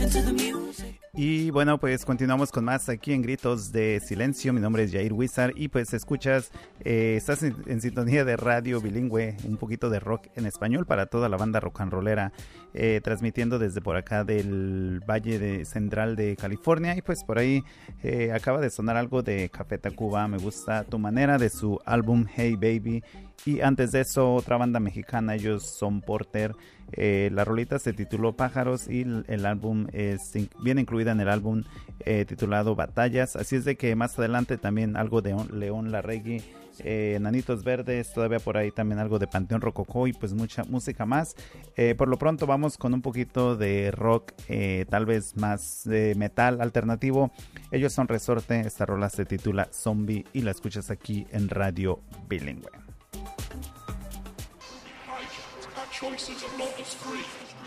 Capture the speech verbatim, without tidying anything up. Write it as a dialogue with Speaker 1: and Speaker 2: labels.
Speaker 1: Y bueno, pues continuamos con más aquí en Gritos de Silencio. Mi nombre es Jair Wizard y pues escuchas, eh, estás en, en sintonía de radio bilingüe, un poquito de rock en español para toda la banda rock and rollera, eh, transmitiendo desde por acá del Valle de Central de California. Y pues por ahí eh, acaba de sonar algo de Café Tacuba, Me Gusta Tu Manera, de su álbum Hey Baby. Y antes de eso, otra banda mexicana, ellos son Porter. Eh, la rolita se tituló Pájaros y el, el álbum es, viene incluida en el álbum eh, titulado Batallas. Así es de que más adelante también algo de León Larregui, eh, Nanitos Verdes, todavía por ahí también algo de Panteón Rococó y pues mucha música más. Eh, por lo pronto vamos con un poquito de rock, eh, tal vez más de metal alternativo. Ellos son Resorte, esta rola se titula Zombie y la escuchas aquí en Radio Bilingüe.
Speaker 2: Choices of Lotus three.